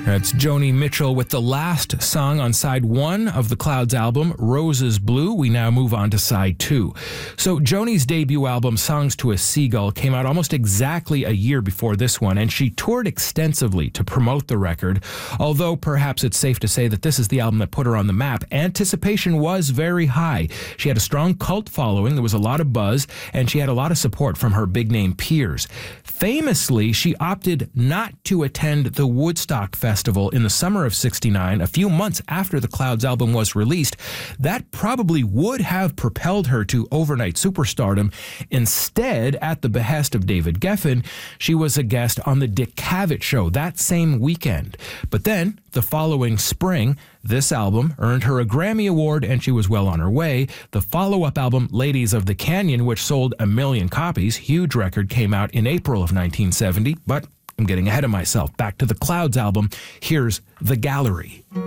That's Joni Mitchell with the last song on side 1 of the Clouds album, Roses Blue. We now move on to side 2. So Joni's debut album, Songs to a Seagull, came out almost exactly a year before this one, and she toured extensively to promote the record. Although perhaps it's safe to say that this is the album that put her on the map, anticipation was very high. She had a strong cult following, there was a lot of buzz, and she had a lot of support from her big-name peers. Famously, she opted not to attend the Woodstock Festival in the summer of '69, a few months after the Clouds album was released. That probably would have propelled her to overnight superstardom. Instead, at the behest of David Geffen, she was a guest on the Dick Cavett Show that same weekend. But then, the following spring, this album earned her a Grammy Award and she was well on her way. The follow-up album, Ladies of the Canyon, which sold 1 million copies, huge record, came out in April of 1970. But I'm getting ahead of myself. Back to the Clouds album. Here's The Gallery.